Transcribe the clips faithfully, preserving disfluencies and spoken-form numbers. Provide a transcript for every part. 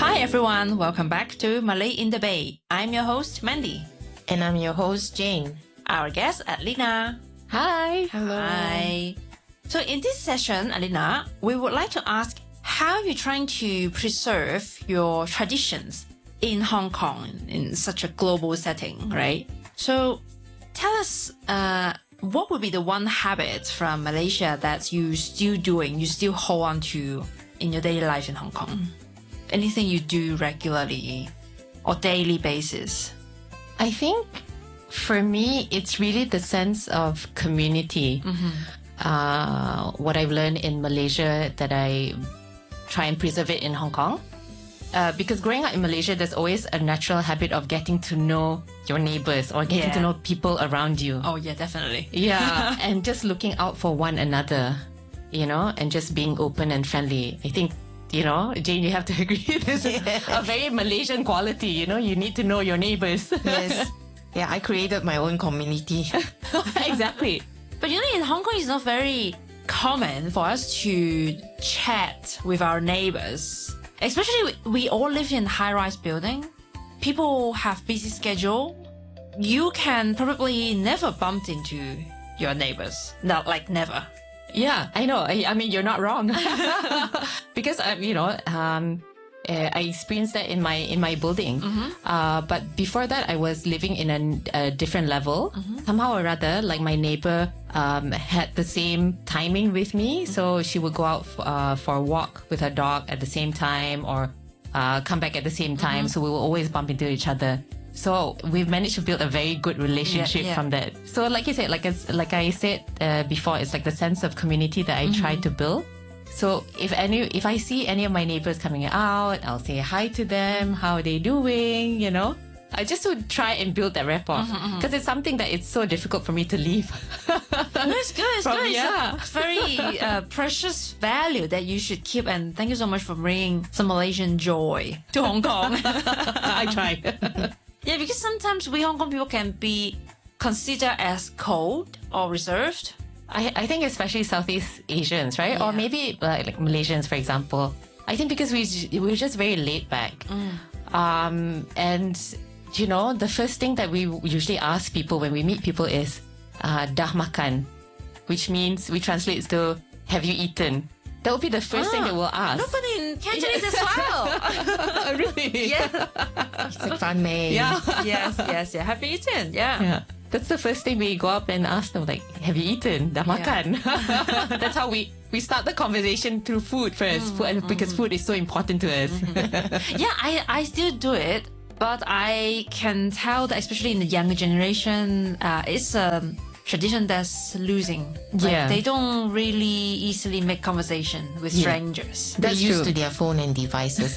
Hi everyone, welcome back to Malay in the Bay. I'm your host Mandy. And I'm your host Jane. Our guest Alina. Hi. Hello. Hi. So in this session, Alina, we would like to ask how you're trying to preserve your traditions in Hong Kong in such a global setting, right? So tell us, uh, what would be the one habit from Malaysia that you still doing, you still hold on to in your daily life in Hong Kong? Anything you do regularly or daily basis? I think for me, it's really the sense of community. Mm-hmm. Uh, what I've learned in Malaysia that I try and preserve it in Hong Kong. Uh, because growing up in Malaysia, there's always a natural habit of getting to know your neighbors or getting Yeah. to know people around you. Oh yeah, definitely. Yeah, and just looking out for one another, you know, and just being open and friendly. I think, you know, Jane, you have to agree. This is a very Malaysian quality, you know, you need to know your neighbors. Yes. Yeah, I created my own community. Exactly. But you know, in Hong Kong, it's not very common for us to chat with our neighbors. Especially we, we all live in high-rise building. People have busy schedule. You can probably never bump into your neighbors. Not like never. Yeah, I know. I, I mean, you're not wrong. Because, uh, you know, um, uh, I experienced that in my in my building. Mm-hmm. Uh, but before that, I was living in a, a different level. Mm-hmm. Somehow or other, like my neighbor um, had the same timing with me. Mm-hmm. So she would go out f- uh, for a walk with her dog at the same time or uh, come back at the same time. Mm-hmm. So we will always bump into each other. So we've managed to build a very good relationship yeah, yeah. from that. So like you said, like it's, like I said uh, before, it's like the sense of community that I mm-hmm. try to build. So if any, if I see any of my neighbors coming out, I'll say hi to them. How are they doing? You know, I just would try and build that rapport because mm-hmm, mm-hmm. it's something that it's so difficult for me to leave. No, it's good. It's From, good. yeah. It's a very uh, precious value that you should keep. And thank you so much for bringing some Malaysian joy to Hong Kong. I try. Yeah, because sometimes we Hong Kong people can be considered as cold or reserved. I, I think especially Southeast Asians, right? Yeah. Or maybe like, like Malaysians, for example. I think because we we're just very laid back. Mm. Um, and, you know, the first thing that we usually ask people when we meet people is, uh, dah makan, which means, we translate to, have you eaten? That would be the first ah, thing that we'll ask. No, but in Cantonese as well. Really? Yeah. It's like fun, man. Yeah. Yes, yes, yeah. Have you eaten? Yeah. Yeah. That's the first thing we go up and ask them, like, have you eaten? Dah makan? Yeah. That's how we, we start the conversation through food first, mm, food, mm, because food is so important to us. Mm-hmm. Yeah, I, I still do it, but I can tell that especially in the younger generation, uh, it's a tradition that's losing. Like, yeah. They don't really easily make conversation with Yeah. strangers. They're That's used true. to their phone and devices.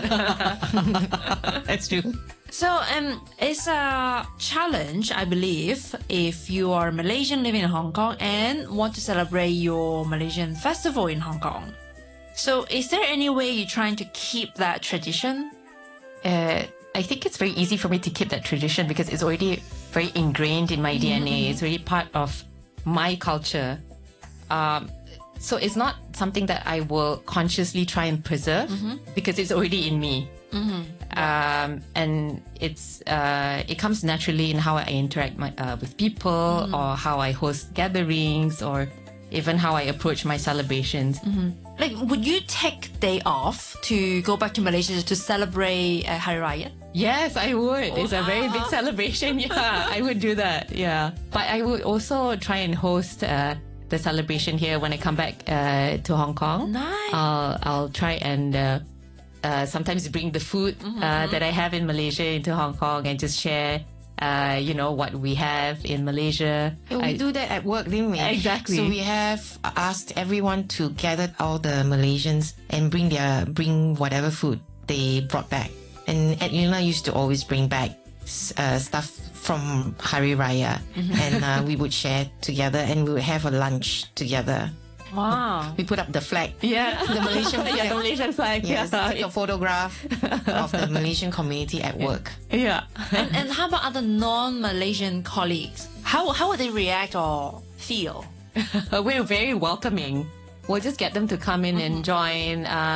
That's true. So um, it's a challenge, I believe, if you are Malaysian living in Hong Kong and want to celebrate your Malaysian festival in Hong Kong. So is there any way you're trying to keep that tradition? Uh, I think it's very easy for me to keep that tradition because it's already very ingrained in my D N A. Mm-hmm. It's really part of my culture. Um, so it's not something that I will consciously try and preserve mm-hmm. because it's already in me. Mm-hmm. Um, and it's uh, it comes naturally in how I interact my, uh, with people mm-hmm. or how I host gatherings or even how I approach my celebrations. Mm-hmm. Like, would you take day off to go back to Malaysia to celebrate uh, Hari Raya? Yes, I would. Oh, it's a very big celebration. Yeah, I would do that. Yeah. But I would also try and host uh, the celebration here when I come back uh, to Hong Kong. Nice. I'll, I'll try and uh, uh, sometimes bring the food mm-hmm. uh, that I have in Malaysia into Hong Kong and just share Uh, you know, what we have in Malaysia. Yeah, we I, do that at work, didn't we? Exactly. So we have asked everyone to gather all the Malaysians and bring their bring whatever food they brought back. And Adelina used to always bring back uh, stuff from Hari Raya, mm-hmm. and uh, we would share together, and we would have a lunch together. Wow. We put up the flag. yeah. The Malaysian flag. Yeah, the Malaysian flag. Yes, Yeah. take a photograph of the Malaysian community at work. Yeah. and, and how about other non-Malaysian colleagues? How how would they react or feel? We're very welcoming. We'll just get them to come in mm-hmm. and join. Uh,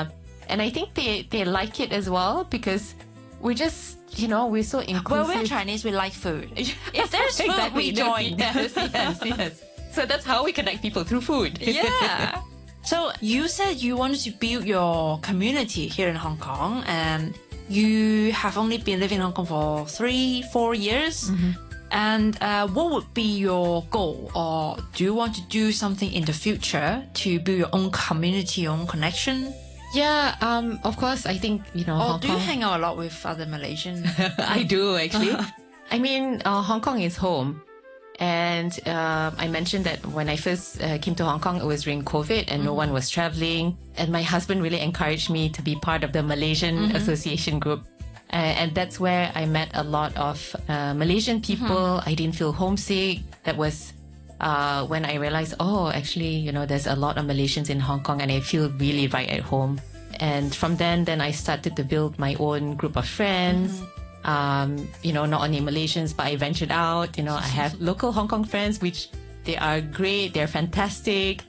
and I think they, they like it as well because we just, you know, we're so inclusive. Well, we're Chinese, we like food. If there's food, Exactly. we join. Yes, yes, yes. So that's how we connect people through food. Yeah. So you said you wanted to build your community here in Hong Kong, and you have only been living in Hong Kong for three, four years. Mm-hmm. And uh, what would be your goal, or do you want to do something in the future to build your own community, your own connection? Yeah, um, of course, I think, you know, Or Hong do Kong... you hang out a lot with other Malaysians? I do, actually. I mean, uh, Hong Kong is home. And uh, I mentioned that when I first uh, came to Hong Kong, it was during COVID and mm-hmm. no one was traveling. And my husband really encouraged me to be part of the Malaysian mm-hmm. Association group. Uh, and that's where I met a lot of uh, Malaysian people. Mm-hmm. I didn't feel homesick. That was uh, when I realized, oh, actually, you know, there's a lot of Malaysians in Hong Kong and I feel really right at home. And from then, then I started to build my own group of friends. Mm-hmm. Um, you know, not only Malaysians, but I ventured out. You know, I have local Hong Kong friends, which they are great. They're fantastic.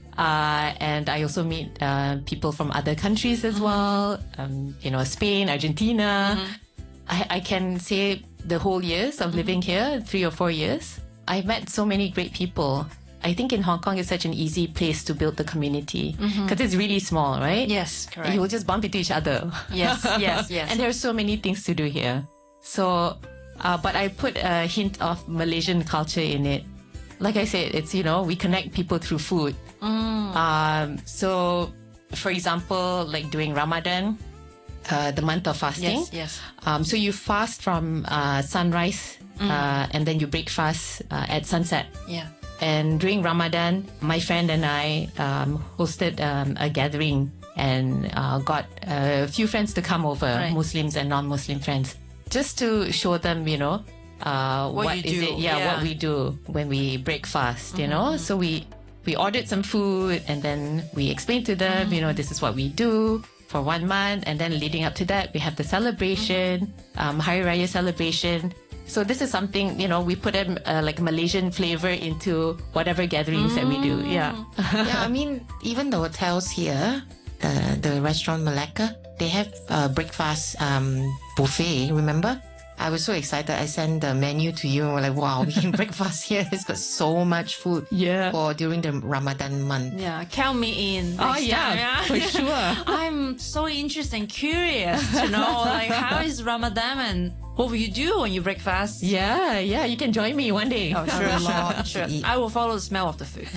Uh, and I also meet uh, people from other countries as well. Um, you know, Spain, Argentina. Mm-hmm. I, I can say the whole years of mm-hmm. living here, three or four years, I met so many great people. I think in Hong Kong, it's such an easy place to build the community because mm-hmm. it's really small, right? Yes, correct. You will just bump into each other. Yes, yes, yes. And there are so many things to do here. So, uh, but I put a hint of Malaysian culture in it. Like I said, it's, you know, we connect people through food. Mm. Um, so, for example, like during Ramadan, uh, the month of fasting. Yes, yes. Um, so you fast from uh, sunrise mm. uh, and then you break fast uh, at sunset. Yeah. And during Ramadan, my friend and I um, hosted um, a gathering and uh, got a few friends to come over, right. Muslims and non-Muslim friends, just to show them, you know, uh, what, what you is do. it? Yeah, yeah, what we do when we break fast, mm-hmm. you know. So we we ordered some food and then we explained to them, mm-hmm. you know, this is what we do for one month, and then leading up to that, we have the celebration, mm-hmm. um, Hari Raya celebration. So this is something, you know, we put a uh, like Malaysian flavor into whatever gatherings mm. that we do. Yeah. Yeah, I mean, even the hotels here, the, the restaurant Malacca, they have a breakfast um, buffet, remember? I was so excited. I sent the menu to you and we're like, wow, we can breakfast here. It's got so much food yeah. for during the Ramadan month. Yeah, count me in. Oh, yeah, time, yeah, for sure. I'm so interested and curious to know, like, how is Ramadan and what will you do when you break fast? Yeah, yeah, you can join me one day. Oh, sure, sure, sure. I will follow the smell of the food.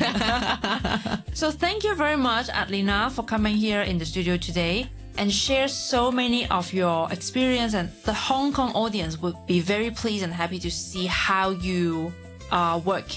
So thank you very much, Adelina, for coming here in the studio today and share so many of your experience. And the Hong Kong audience would be very pleased and happy to see how you are working